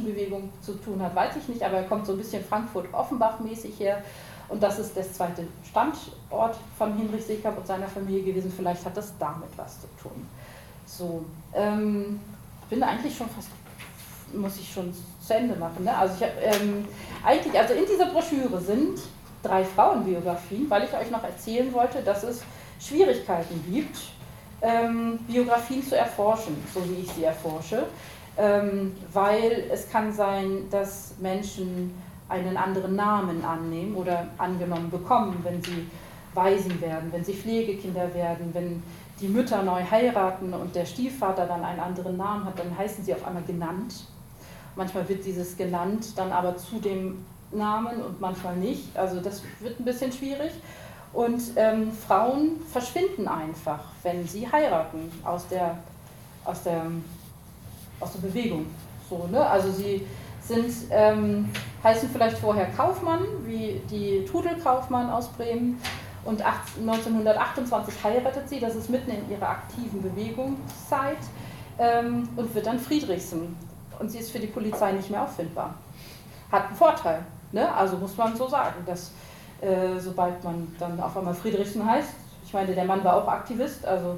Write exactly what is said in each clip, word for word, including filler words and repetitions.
Frauenbewegung zu tun hat, weiß ich nicht, aber er kommt so ein bisschen Frankfurt-Offenbach-mäßig her. Und das ist der zweite Standort von Hinrich Seekamp und seiner Familie gewesen. Vielleicht hat das damit was zu tun. So, ähm, bin eigentlich schon fast, muss ich schon zu Ende machen. Ne? Also ich habe ähm, eigentlich, also in dieser Broschüre sind drei Frauenbiografien, weil ich euch noch erzählen wollte, dass es Schwierigkeiten gibt, ähm, Biografien zu erforschen, so wie ich sie erforsche, ähm, weil es kann sein, dass Menschen einen anderen Namen annehmen oder angenommen bekommen, wenn sie Waisen werden, wenn sie Pflegekinder werden, wenn die Mütter neu heiraten und der Stiefvater dann einen anderen Namen hat, dann heißen sie auf einmal genannt. Manchmal wird dieses genannt dann aber zu dem Namen und manchmal nicht. Also das wird ein bisschen schwierig. Und ähm, Frauen verschwinden einfach, wenn sie heiraten aus der, aus der, aus der Bewegung. So, ne? Also sie sind, ähm, heißen vielleicht vorher Kaufmann, wie die Trudel Kaufmann aus Bremen. Und neunzehnhundertachtundzwanzig heiratet sie, das ist mitten in ihrer aktiven Bewegungszeit, ähm, und wird dann Friedrichsen. Und sie ist für die Polizei nicht mehr auffindbar. Hat einen Vorteil, ne? Also muss man so sagen, dass äh, sobald man dann auf einmal Friedrichsen heißt, ich meine, der Mann war auch Aktivist, also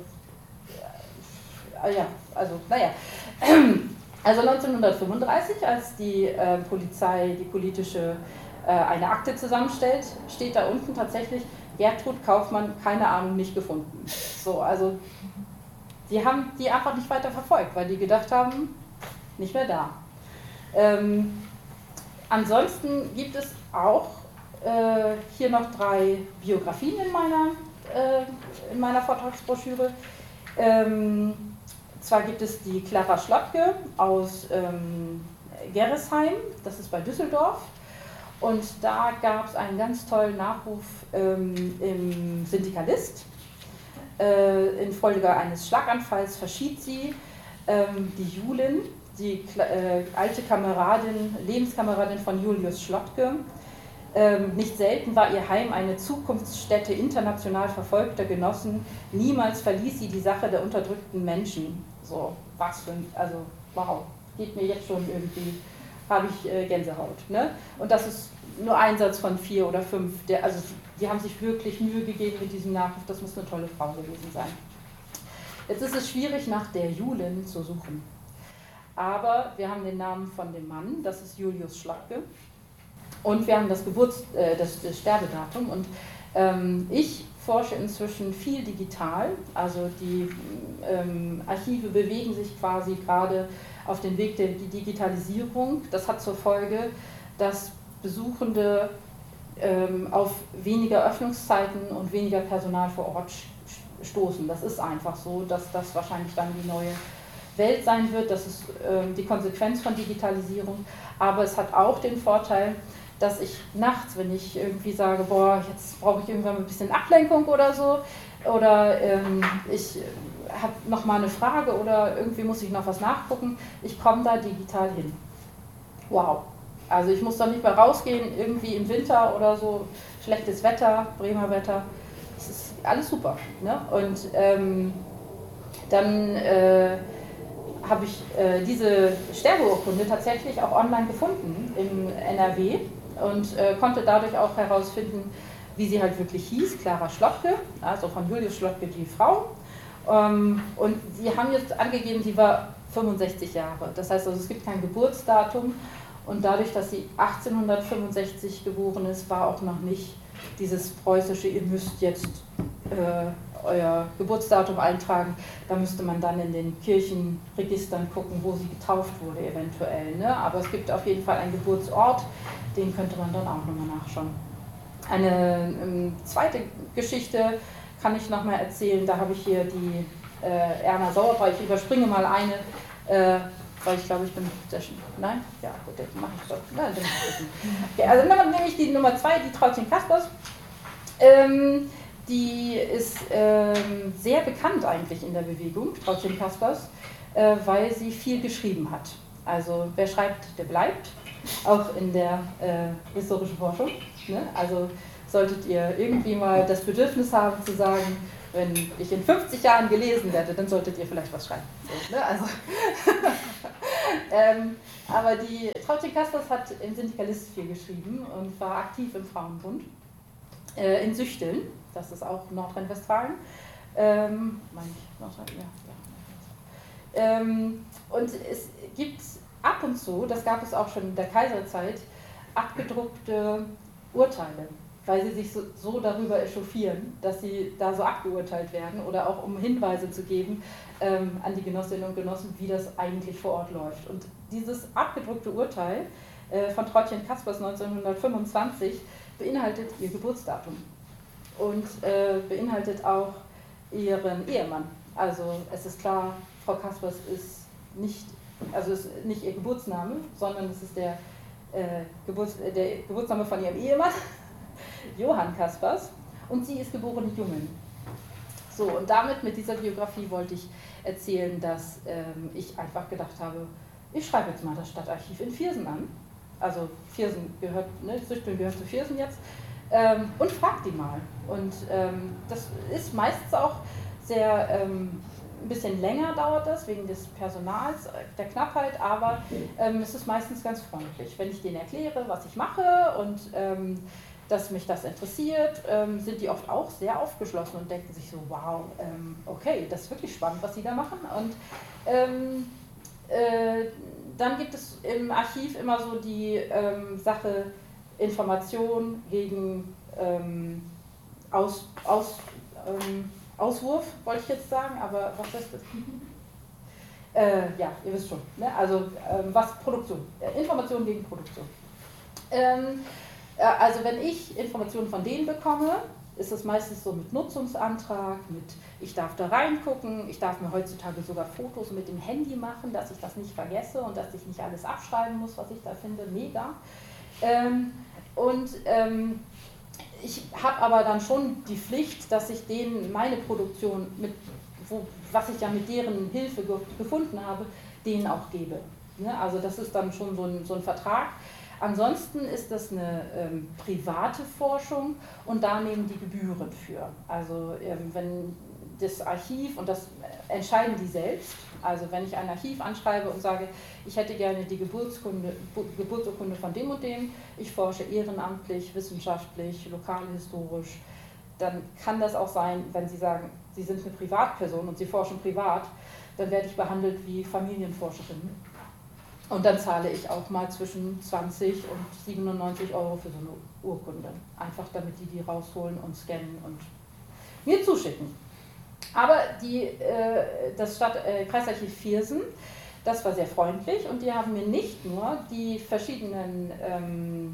äh, ja, also naja. Also neunzehnhundertfünfunddreißig, als die äh, Polizei, die politische, äh, eine Akte zusammenstellt, steht da unten tatsächlich Gertrud Kaufmann, keine Ahnung, nicht gefunden. So, also die haben die einfach nicht weiter verfolgt, weil die gedacht haben, nicht mehr da. Ähm, ansonsten gibt es auch äh, hier noch drei Biografien in meiner, äh, in meiner Vortragsbroschüre. Ähm, zwar gibt es die Clara Schlottke aus ähm, Gerresheim, das ist bei Düsseldorf. Und da gab es einen ganz tollen Nachruf ähm, im Syndikalist. Äh, infolge eines Schlaganfalls verschied sie, ähm, die Julin, die äh, alte Kameradin, Lebenskameradin von Julius Schlottke. Ähm, nicht selten war ihr Heim eine Zukunftsstätte international verfolgter Genossen. Niemals verließ sie die Sache der unterdrückten Menschen. So, was für ein, also wow, geht mir jetzt schon irgendwie, habe ich äh, Gänsehaut. Ne? Und das ist nur ein Satz von vier oder fünf. Der, also die haben sich wirklich Mühe gegeben mit diesem Nachruf, das muss eine tolle Frau gewesen sein. Jetzt ist es schwierig, nach der Julin zu suchen. Aber wir haben den Namen von dem Mann, das ist Julius Schlottke. Und wir haben das, Geburts-, äh, das, das Sterbedatum. Und ähm, ich forsche inzwischen viel digital. Also die ähm, Archive bewegen sich quasi gerade auf den Weg der Digitalisierung. Das hat zur Folge, dass Besuchende ähm, auf weniger Öffnungszeiten und weniger Personal vor Ort stoßen. Das ist einfach so, dass das wahrscheinlich dann die neue Welt sein wird. Das ist ähm, die Konsequenz von Digitalisierung. Aber es hat auch den Vorteil, dass ich nachts, wenn ich irgendwie sage, boah, jetzt brauche ich irgendwann ein bisschen Ablenkung oder so, oder ähm, ich habe noch mal eine Frage oder irgendwie muss ich noch was nachgucken, ich komme da digital hin. Wow. Also ich muss da nicht mehr rausgehen, irgendwie im Winter oder so, schlechtes Wetter, Bremer Wetter, das ist alles super. Ne? Und ähm, dann äh, habe ich äh, diese Sterbeurkunde tatsächlich auch online gefunden im N R W und äh, konnte dadurch auch herausfinden, wie sie halt wirklich hieß, Clara Schlottke, also von Julius Schlottke die Frau. Ähm, und sie haben jetzt angegeben, sie war fünfundsechzig Jahre. Das heißt also, es gibt kein Geburtsdatum. Und dadurch, dass sie achtzehnhundertfünfundsechzig geboren ist, war auch noch nicht dieses preußische, ihr müsst jetzt äh, euer Geburtsdatum eintragen. Da müsste man dann in den Kirchenregistern gucken, wo sie getauft wurde eventuell. Ne? Aber es gibt auf jeden Fall einen Geburtsort, den könnte man dann auch nochmal nachschauen. Eine ähm, zweite Geschichte kann ich nochmal erzählen. Da habe ich hier die äh, Erna Sauerbrei. Ich überspringe mal eine. Äh, weil ich glaube, ich bin sehr schön. Nein? Ja, gut, das mache ich doch. Nein, dann mache ich nicht. Okay, also dann nehme ich die Nummer zwei, die Trautchen Kaspers. Ähm, die ist ähm, sehr bekannt eigentlich in der Bewegung, Trautchen Kaspers, äh, weil sie viel geschrieben hat. Also wer schreibt, der bleibt, auch in der äh, historischen Forschung. Ne? Also solltet ihr irgendwie mal das Bedürfnis haben zu sagen, wenn ich in fünfzig Jahren gelesen werde, dann solltet ihr vielleicht was schreiben. So, ne? Also ähm, aber die Trautchen Kaspers hat im Syndikalist viel geschrieben und war aktiv im Frauenbund äh, in Süchteln, das ist auch Nordrhein-Westfalen. Ähm, meine ich, Nordrhein, ja, ja. Ähm, und es gibt ab und zu, das gab es auch schon in der Kaiserzeit, abgedruckte Urteile, weil sie sich so, so darüber echauffieren, dass sie da so abgeurteilt werden oder auch um Hinweise zu geben ähm, an die Genossinnen und Genossen, wie das eigentlich vor Ort läuft. Und dieses abgedruckte Urteil äh, von Trautchen Kaspers neunzehnhundertfünfundzwanzig beinhaltet ihr Geburtsdatum und äh, beinhaltet auch ihren Ehemann. Also es ist klar, Frau Kaspers ist nicht, also ist nicht ihr Geburtsname, sondern es ist der, äh, Geburts-, der Geburtsname von ihrem Ehemann, Johann Kaspers, und sie ist geborene Jungin. So, und damit, mit dieser Biografie wollte ich erzählen, dass ähm, ich einfach gedacht habe, ich schreibe jetzt mal das Stadtarchiv in Viersen an. Also Viersen gehört, ne, Süchteln gehört zu Viersen jetzt. Ähm, und frag die mal. Und ähm, das ist meistens auch sehr, ähm, ein bisschen länger dauert das, wegen des Personals, der Knappheit, aber ähm, es ist meistens ganz freundlich. Wenn ich denen erkläre, was ich mache und ähm, dass mich das interessiert, ähm, sind die oft auch sehr aufgeschlossen und denken sich so, wow, ähm, okay, das ist wirklich spannend, was sie da machen. Und ähm, äh, dann gibt es im Archiv immer so die ähm, Sache Information gegen ähm, Aus, Aus, ähm, Auswurf, wollte ich jetzt sagen, aber was heißt das? äh, ja, ihr wisst schon, ne? Also ähm, was Produktion, äh, Information gegen Produktion. Ähm, Also wenn ich Informationen von denen bekomme, ist es meistens so mit Nutzungsantrag, mit ich darf da reingucken, ich darf mir heutzutage sogar Fotos mit dem Handy machen, dass ich das nicht vergesse und dass ich nicht alles abschreiben muss, was ich da finde, mega. Ähm, und ähm, ich habe aber dann schon die Pflicht, dass ich denen meine Produktion, mit, wo, was ich ja mit deren Hilfe ge gefunden habe, denen auch gebe. Ne? Also das ist dann schon so ein, so ein Vertrag. Ansonsten ist das eine ähm, private Forschung und da nehmen die Gebühren für. Also ähm, wenn das Archiv, und das entscheiden die selbst, also wenn ich ein Archiv anschreibe und sage, ich hätte gerne die Geburtskunde, Geburtsurkunde von dem und dem, ich forsche ehrenamtlich, wissenschaftlich, lokalhistorisch, dann kann das auch sein, wenn sie sagen, sie sind eine Privatperson und sie forschen privat, dann werde ich behandelt wie Familienforscherin. Und dann zahle ich auch mal zwischen zwanzig und siebenundneunzig Euro für so eine Urkunde. Einfach damit die die rausholen und scannen und mir zuschicken. Aber die, äh, das Stadt, äh, Kreisarchiv Viersen, das war sehr freundlich und die haben mir nicht nur die verschiedenen ähm,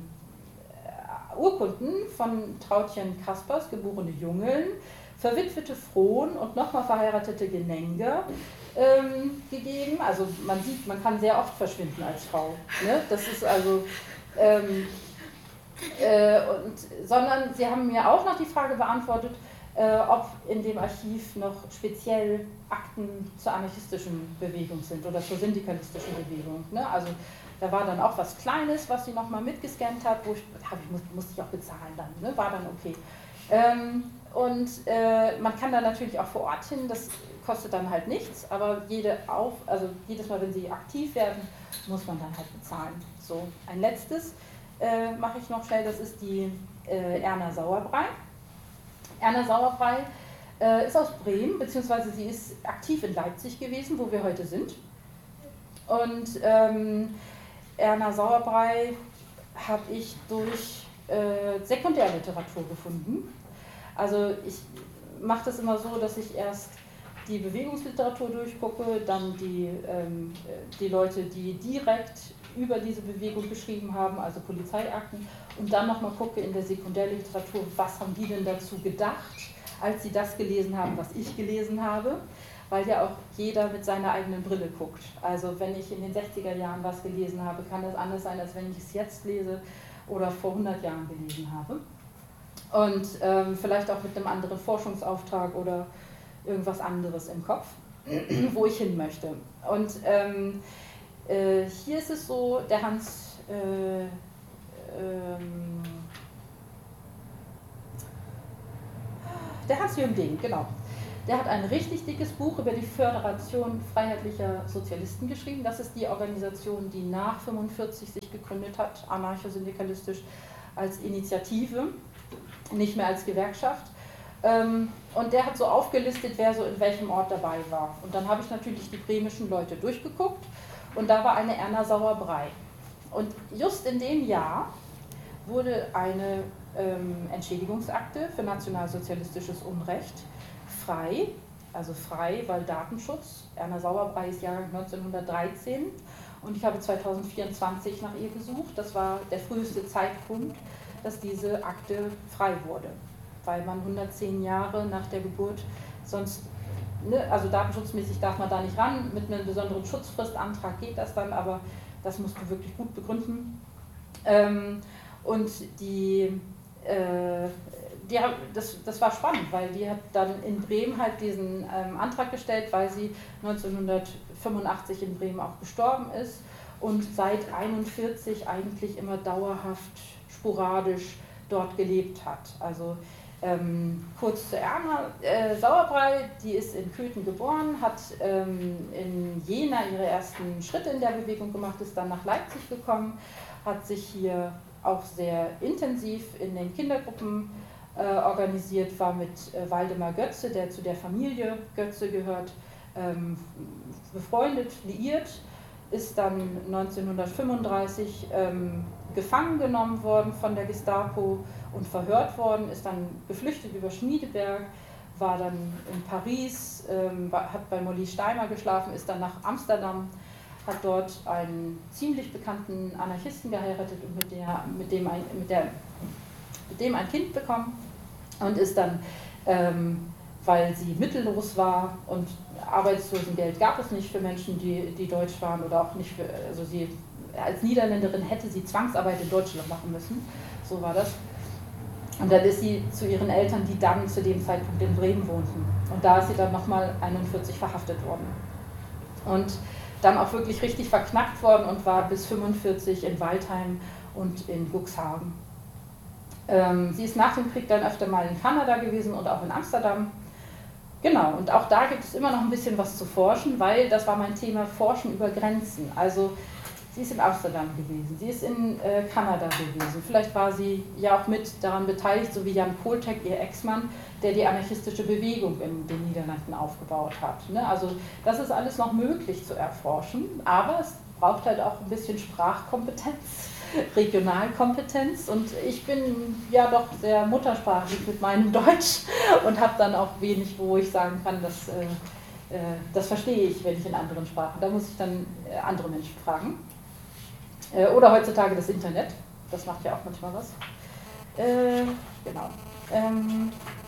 Urkunden von Trautchen Kaspers, geborene Jungeln, verwitwete Frohn und nochmal verheiratete Genenge ähm, gegeben. Also man sieht, man kann sehr oft verschwinden als Frau. Ne? Das ist also, ähm, äh, und, sondern sie haben mir auch noch die Frage beantwortet, äh, ob in dem Archiv noch speziell Akten zur anarchistischen Bewegung sind oder zur syndikalistischen Bewegung. Ne? Also da war dann auch was Kleines, was sie nochmal mitgescannt hat, wo ich, ich muss, musste ich auch bezahlen dann, ne? War dann okay. Ähm, und äh, man kann dann natürlich auch vor Ort hin, das kostet dann halt nichts, aber jede auf, also jedes Mal, wenn sie aktiv werden, muss man dann halt bezahlen. So, ein letztes äh, mache ich noch schnell, das ist die äh, Erna Sauerbrei. Erna Sauerbrei äh, ist aus Bremen, beziehungsweise sie ist aktiv in Leipzig gewesen, wo wir heute sind. Und ähm, Erna Sauerbrei habe ich durch äh, Sekundärliteratur gefunden. Also ich mache das immer so, dass ich erst die Bewegungsliteratur durchgucke, dann die, ähm, die Leute, die direkt über diese Bewegung geschrieben haben, also Polizeiakten, und dann nochmal gucke in der Sekundärliteratur, was haben die denn dazu gedacht, als sie das gelesen haben, was ich gelesen habe, weil ja auch jeder mit seiner eigenen Brille guckt. Also wenn ich in den sechziger Jahren was gelesen habe, kann das anders sein, als wenn ich es jetzt lese oder vor hundert Jahren gelesen habe. Und ähm, vielleicht auch mit einem anderen Forschungsauftrag oder irgendwas anderes im Kopf, wo ich hin möchte. Und ähm, äh, hier ist es so, der Hans, äh, ähm, der Hans Jüngling, genau, Der hat ein richtig dickes Buch über die Föderation Freiheitlicher Sozialisten geschrieben. Das ist die Organisation, die nach fünfundvierzig sich gegründet hat, anarcho-syndikalistisch als Initiative, nicht mehr als Gewerkschaft. Und der hat so aufgelistet, wer so in welchem Ort dabei war. Und dann habe ich natürlich die bremischen Leute durchgeguckt und da war eine Erna Sauer-Brey. Und just in dem Jahr wurde eine ähm, Entschädigungsakte für nationalsozialistisches Unrecht frei, also frei, weil Datenschutz. Erna Sauer-Brey ist Jahrgang neunzehnhundertdreizehn und ich habe zweitausendvierundzwanzig nach ihr gesucht. Das war der früheste Zeitpunkt, dass diese Akte frei wurde, weil man hundertzehn Jahre nach der Geburt sonst, ne, also datenschutzmäßig darf man da nicht ran, mit einem besonderen Schutzfristantrag geht das dann, aber das musst du wirklich gut begründen. Ähm, und die, äh, die, das, das war spannend, weil die hat dann in Bremen halt diesen ähm, Antrag gestellt, weil sie neunzehnhundertfünfundachtzig in Bremen auch gestorben ist und seit einundvierzig eigentlich immer dauerhaft sporadisch dort gelebt hat. Also ähm, kurz zu Erna äh, Sauer-Brey, die ist in Köthen geboren, hat ähm, in Jena ihre ersten Schritte in der Bewegung gemacht, ist dann nach Leipzig gekommen, hat sich hier auch sehr intensiv in den Kindergruppen äh, organisiert, war mit äh, Waldemar Götze, der zu der Familie Götze gehört, ähm, befreundet, liiert, ist dann neunzehnhundertfünfunddreißig ähm, gefangen genommen worden von der Gestapo und verhört worden, ist dann geflüchtet über Schmiedeberg, war dann in Paris, ähm, war, hat bei Molly Steimer geschlafen, ist dann nach Amsterdam, hat dort einen ziemlich bekannten Anarchisten geheiratet und mit, der, mit, dem, ein, mit, der, mit dem ein Kind bekommen und ist dann, ähm, weil sie mittellos war und Arbeitslosengeld gab es nicht für Menschen, die, die deutsch waren oder auch nicht für, also sie als Niederländerin hätte sie Zwangsarbeit in Deutschland machen müssen, so war das. Und dann ist sie zu ihren Eltern, die dann zu dem Zeitpunkt in Bremen wohnten. Und da ist sie dann nochmal einundvierzig verhaftet worden. Und dann auch wirklich richtig verknackt worden und war bis fünfundvierzig in Waldheim und in Cuxhaven. Ähm, sie ist nach dem Krieg dann öfter mal in Kanada gewesen und auch in Amsterdam. Genau, und auch da gibt es immer noch ein bisschen was zu forschen, weil das war mein Thema, Forschen über Grenzen. Also sie ist in Amsterdam gewesen, sie ist in äh, Kanada gewesen, vielleicht war sie ja auch mit daran beteiligt, so wie Jan Kooltek, ihr Ex-Mann, der die anarchistische Bewegung in den Niederlanden aufgebaut hat. Ne? Also das ist alles noch möglich zu erforschen, aber es braucht halt auch ein bisschen Sprachkompetenz, Regionalkompetenz und ich bin ja doch sehr muttersprachlich mit meinem Deutsch und habe dann auch wenig, wo ich sagen kann, dass äh, äh, das verstehe ich, wenn ich in anderen Sprachen, da muss ich dann äh, andere Menschen fragen. Äh, oder heutzutage das Internet, das macht ja auch manchmal was. Äh, genau. Ähm,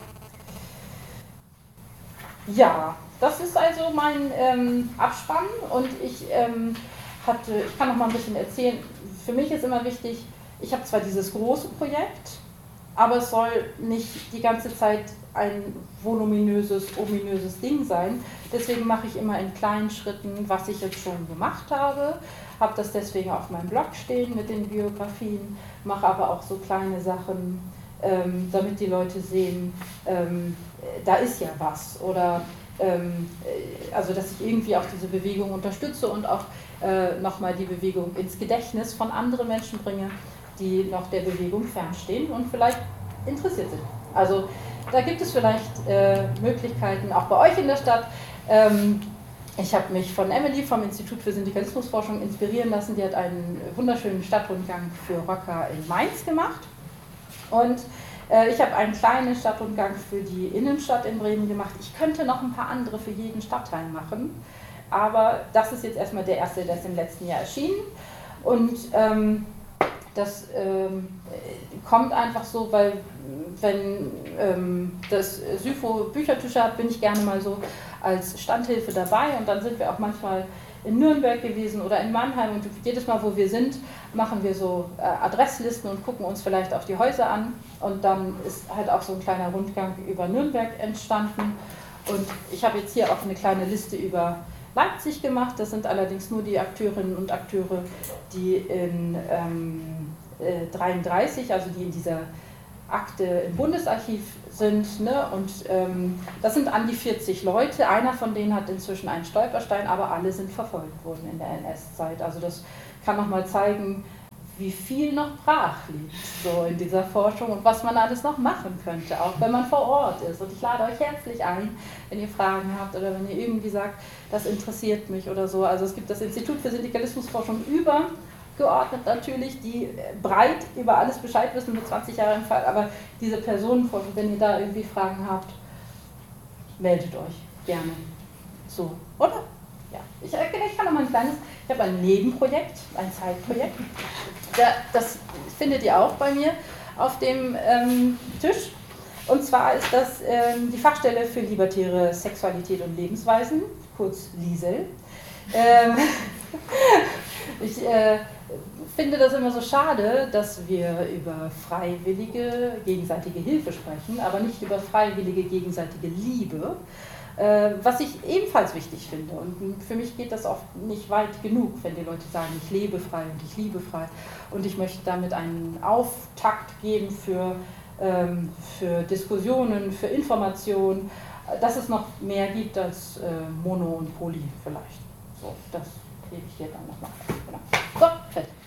ja, das ist also mein ähm, Abspann und ich ähm, hatte, ich kann noch mal ein bisschen erzählen, für mich ist immer wichtig, ich habe zwar dieses große Projekt, aber es soll nicht die ganze Zeit ein voluminöses, ominöses Ding sein. Deswegen mache ich immer in kleinen Schritten, was ich jetzt schon gemacht habe, habe das deswegen auf meinem Blog stehen mit den Biografien, mache aber auch so kleine Sachen, ähm, damit die Leute sehen, ähm, da ist ja was. Oder ähm, also dass ich irgendwie auch diese Bewegung unterstütze und auch äh, nochmal die Bewegung ins Gedächtnis von anderen Menschen bringe, die noch der Bewegung fernstehen und vielleicht interessiert sind. Also da gibt es vielleicht äh, Möglichkeiten, auch bei euch in der Stadt. Ähm, ich habe mich von Emily vom Institut für Syndikalismusforschung inspirieren lassen. Die hat einen wunderschönen Stadtrundgang für Rocker in Mainz gemacht. Und äh, ich habe einen kleinen Stadtrundgang für die Innenstadt in Bremen gemacht. Ich könnte noch ein paar andere für jeden Stadtteil machen. Aber das ist jetzt erstmal der erste, der ist im letzten Jahr erschienen. Und ähm, das ähm, kommt einfach so, weil wenn ähm, das SYFO Büchertische hat, bin ich gerne mal so als Standhilfe dabei und dann sind wir auch manchmal in Nürnberg gewesen oder in Mannheim und jedes Mal, wo wir sind, machen wir so äh, Adresslisten und gucken uns vielleicht auch die Häuser an und dann ist halt auch so ein kleiner Rundgang über Nürnberg entstanden und ich habe jetzt hier auch eine kleine Liste über Leipzig gemacht, das sind allerdings nur die Akteurinnen und Akteure, die in ähm, äh, dreiunddreißig, also die in dieser Akte im Bundesarchiv sind, ne? Und ähm, das sind an die vierzig Leute, einer von denen hat inzwischen einen Stolperstein, aber alle sind verfolgt worden in der N S-Zeit. Also das kann nochmal zeigen, wie viel noch brach liegt so in dieser Forschung und was man alles noch machen könnte, auch wenn man vor Ort ist. Und ich lade euch herzlich ein, wenn ihr Fragen habt oder wenn ihr irgendwie sagt, das interessiert mich oder so. Also es gibt das Institut für Syndikalismusforschung übergeordnet natürlich, die breit über alles Bescheid wissen, mit zwanzig Jahren im Fall, aber diese Personenforschung, wenn ihr da irgendwie Fragen habt, meldet euch gerne. So, oder? Ja, ich, ich kann noch mal ein kleines, ich habe ein Nebenprojekt, ein Zeitprojekt. Das findet ihr auch bei mir auf dem ähm, Tisch. Und zwar ist das ähm, die Fachstelle für libertäre Sexualität und Lebensweisen, kurz LISEL. Ähm, ich äh, finde das immer so schade, dass wir über freiwillige gegenseitige Hilfe sprechen, aber nicht über freiwillige gegenseitige Liebe. Was ich ebenfalls wichtig finde, und für mich geht das oft nicht weit genug, wenn die Leute sagen, ich lebe frei und ich liebe frei, und ich möchte damit einen Auftakt geben für, ähm, für Diskussionen, für Informationen, dass es noch mehr gibt als äh, Mono und Poly vielleicht. So, das gebe ich dir dann nochmal. Genau. So, fertig.